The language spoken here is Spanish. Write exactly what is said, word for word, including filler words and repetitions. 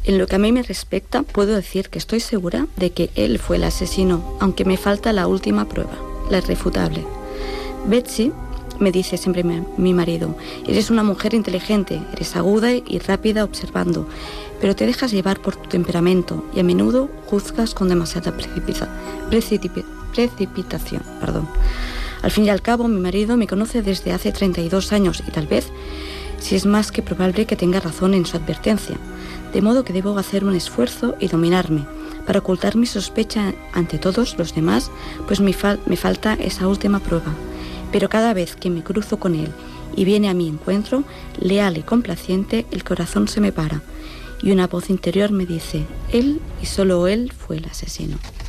En lo que a mí me respecta, puedo decir que estoy segura de que él fue el asesino, aunque me falta la última prueba, la irrefutable. Betsy, me dice siempre mi, mi marido, eres una mujer inteligente, eres aguda y rápida observando, pero te dejas llevar por tu temperamento y a menudo juzgas con demasiada precipita, precipita, precipitación. Perdón. Al fin y al cabo, mi marido me conoce desde hace treinta y dos años y tal vez, si es más que probable que tenga razón en su advertencia, de modo que debo hacer un esfuerzo y dominarme para ocultar mi sospecha ante todos los demás, pues me, fal- me falta esa última prueba. Pero cada vez que me cruzo con él y viene a mi encuentro, leal y complaciente, el corazón se me para y una voz interior me dice, él y solo él fue el asesino.